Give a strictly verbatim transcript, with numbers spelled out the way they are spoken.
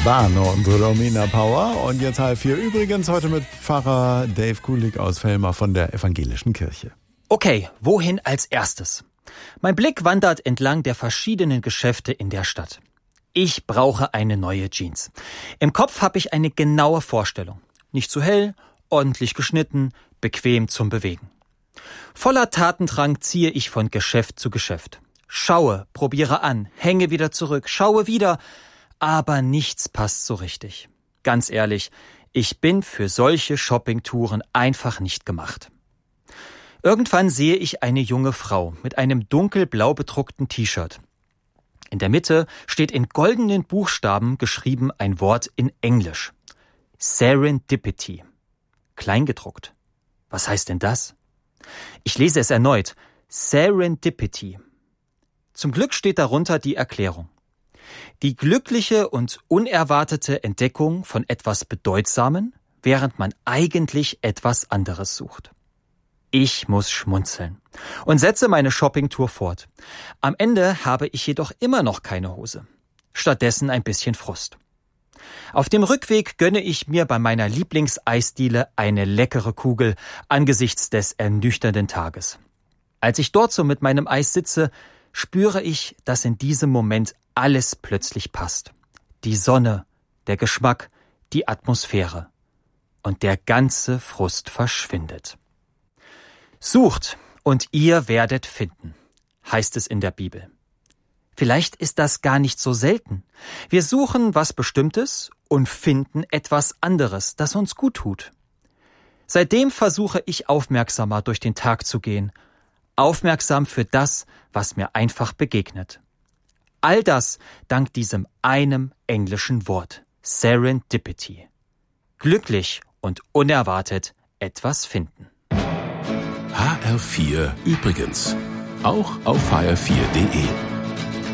Bano und Romina Power. Und jetzt halb vier übrigens heute mit Pfarrer Dave Kulik aus Vellmar von der Evangelischen Kirche. Okay, wohin als erstes? Mein Blick wandert entlang der verschiedenen Geschäfte in der Stadt. Ich brauche eine neue Jeans. Im Kopf habe ich eine genaue Vorstellung. Nicht zu hell, ordentlich geschnitten, bequem zum Bewegen. Voller Tatendrang ziehe ich von Geschäft zu Geschäft. Schaue, probiere an, hänge wieder zurück, schaue wieder, aber nichts passt so richtig. Ganz ehrlich, ich bin für solche Shoppingtouren einfach nicht gemacht. Irgendwann sehe ich eine junge Frau mit einem dunkelblau bedruckten T-Shirt. In der Mitte steht in goldenen Buchstaben geschrieben ein Wort in Englisch. Serendipity. Kleingedruckt. Was heißt denn das? Ich lese es erneut. Serendipity. Zum Glück steht darunter die Erklärung. Die glückliche und unerwartete Entdeckung von etwas Bedeutsamen, während man eigentlich etwas anderes sucht. Ich muss schmunzeln und setze meine Shoppingtour fort. Am Ende habe ich jedoch immer noch keine Hose. Stattdessen ein bisschen Frust. Auf dem Rückweg gönne ich mir bei meiner Lieblingseisdiele eine leckere Kugel angesichts des ernüchternden Tages. Als ich dort so mit meinem Eis sitze, spüre ich, dass in diesem Moment alles plötzlich passt. Die Sonne, der Geschmack, die Atmosphäre. Und der ganze Frust verschwindet. Sucht und ihr werdet finden, heißt es in der Bibel. Vielleicht ist das gar nicht so selten. Wir suchen was Bestimmtes und finden etwas anderes, das uns gut tut. Seitdem versuche ich aufmerksamer durch den Tag zu gehen, aufmerksam für das, was mir einfach begegnet. All das dank diesem einem englischen Wort, Serendipity. Glücklich und unerwartet etwas finden. H R vier übrigens. Auch auf H R vier punkt de.